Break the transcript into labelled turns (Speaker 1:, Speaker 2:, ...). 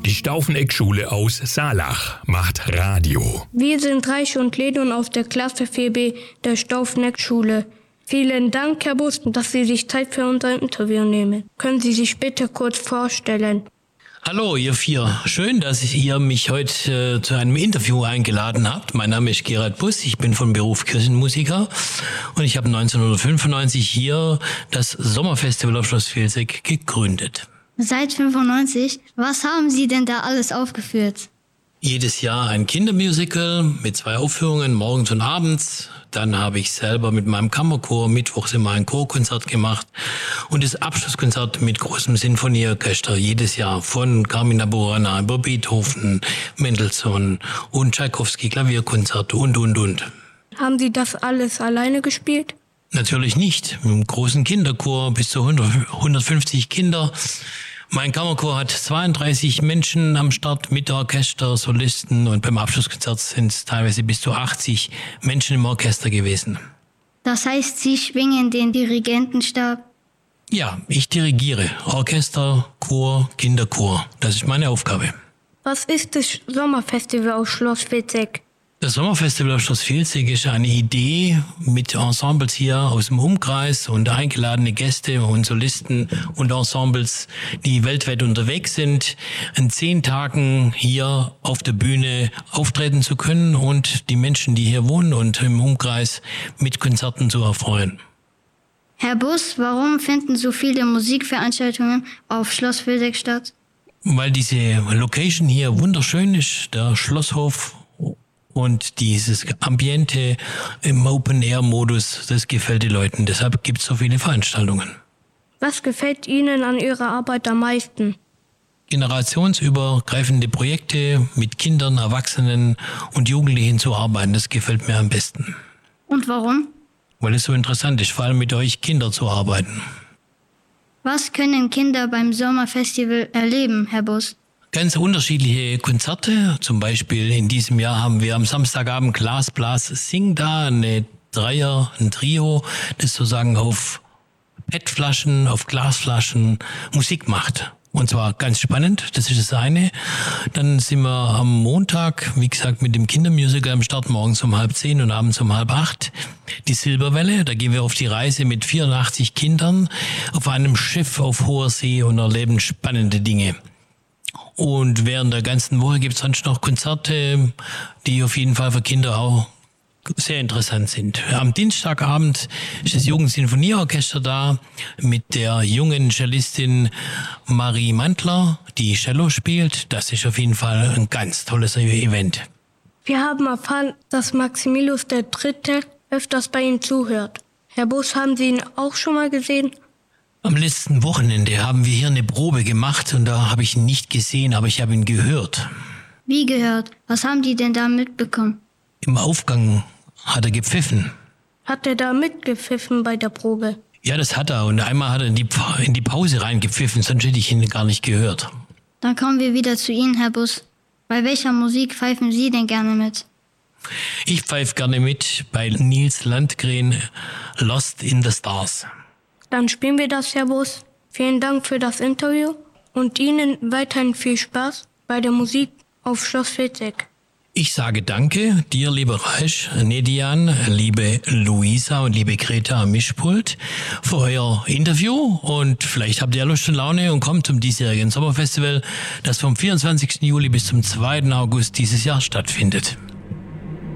Speaker 1: Die Staufeneck-Schule aus Saalach macht Radio.
Speaker 2: Wir sind Reiche und Ledon aus der Klasse 4b der Staufeneck-Schule. Vielen Dank, Herr Bus, dass Sie sich Zeit für unser Interview nehmen. Können Sie sich bitte kurz vorstellen?
Speaker 3: Hallo, ihr vier. Schön, dass ihr mich heute zu einem Interview eingeladen habt. Mein Name ist Gerald Bus, ich bin von Beruf Kirchenmusiker und ich habe 1995 hier das Sommerfestival auf Schloss Vilseck gegründet.
Speaker 4: Seit 95? Was haben Sie denn da alles aufgeführt?
Speaker 3: Jedes Jahr ein Kindermusical mit 2 Aufführungen, morgens und abends. Dann habe ich selber mit meinem Kammerchor mittwochs immer ein Chorkonzert gemacht und das Abschlusskonzert mit großem Sinfonieorchester jedes Jahr von Carmina Burana über Beethoven, Mendelssohn und Tschaikowski Klavierkonzert und.
Speaker 2: Haben Sie das alles alleine gespielt?
Speaker 3: Natürlich nicht. Mit einem großen Kinderchor bis zu 150 Kinder. Mein Kammerchor hat 32 Menschen am Start mit Orchester, Solisten und beim Abschlusskonzert sind es teilweise bis zu 80 Menschen im Orchester gewesen.
Speaker 4: Das heißt, Sie schwingen den Dirigentenstab?
Speaker 3: Ja, ich dirigiere Orchester, Chor, Kinderchor. Das ist meine Aufgabe.
Speaker 2: Was ist das Sommerfestival auf Schloss Vilseck?
Speaker 3: Das Sommerfestival auf Schloss Vilseck ist eine Idee mit Ensembles hier aus dem Umkreis und eingeladene Gäste und Solisten und Ensembles, die weltweit unterwegs sind, in 10 Tagen hier auf der Bühne auftreten zu können und die Menschen, die hier wohnen und im Umkreis mit Konzerten zu erfreuen.
Speaker 4: Herr Bus, warum finden so viele Musikveranstaltungen auf Schloss Vilseck statt?
Speaker 3: Weil diese Location hier wunderschön ist, der Schlosshof. Und dieses Ambiente im Open-Air-Modus, das gefällt den Leuten. Deshalb gibt es so viele Veranstaltungen.
Speaker 2: Was gefällt Ihnen an Ihrer Arbeit am meisten?
Speaker 3: Generationsübergreifende Projekte mit Kindern, Erwachsenen und Jugendlichen zu arbeiten, das gefällt mir am besten.
Speaker 4: Und warum?
Speaker 3: Weil es so interessant ist, vor allem mit euch Kindern zu arbeiten.
Speaker 4: Was können Kinder beim Sommerfestival erleben, Herr Bus?
Speaker 3: Ganz unterschiedliche Konzerte. Zum Beispiel in diesem Jahr haben wir am Samstagabend Glas Blas Sing da, ein Trio, das sozusagen auf PET-Flaschen, auf Glasflaschen Musik macht. Und zwar ganz spannend, das ist das eine. Dann sind wir am Montag, wie gesagt, mit dem Kindermusical am Start, morgens um 7:30 und abends um 7:30. Die Silberwelle, da gehen wir auf die Reise mit 84 Kindern auf einem Schiff auf hoher See und erleben spannende Dinge. Und während der ganzen Woche gibt es sonst noch Konzerte, die auf jeden Fall für Kinder auch sehr interessant sind. Am Dienstagabend ist das Jugendsinfonieorchester da mit der jungen Cellistin Marie Mantler, die Cello spielt. Das ist auf jeden Fall ein ganz tolles Event.
Speaker 2: Wir haben erfahren, dass Maximilius III. Öfters bei Ihnen zuhört. Herr Bus, haben Sie ihn auch schon mal gesehen?
Speaker 3: Am letzten Wochenende haben wir hier eine Probe gemacht und da habe ich ihn nicht gesehen, aber ich habe ihn gehört.
Speaker 4: Wie gehört? Was haben die denn da mitbekommen?
Speaker 3: Im Aufgang hat er gepfiffen.
Speaker 2: Hat er da mitgepfiffen bei der Probe?
Speaker 3: Ja, das hat er und einmal hat er in die Pause reingepfiffen, sonst hätte ich ihn gar nicht gehört.
Speaker 4: Dann kommen wir wieder zu Ihnen, Herr Bus. Bei welcher Musik pfeifen Sie denn gerne mit?
Speaker 3: Ich pfeife gerne mit bei Nils Landgren, Lost in the Stars.
Speaker 2: Dann spielen wir das, Herr Bus. Vielen Dank für das Interview und Ihnen weiterhin viel Spaß bei der Musik auf Schloss Vilseck.
Speaker 3: Ich sage danke dir, lieber Reisch, Nedian, liebe Luisa und liebe Greta am Mischpult für euer Interview und vielleicht habt ihr Lust und Laune und kommt zum diesjährigen Sommerfestival, das vom 24. Juli bis zum 2. August dieses Jahr stattfindet.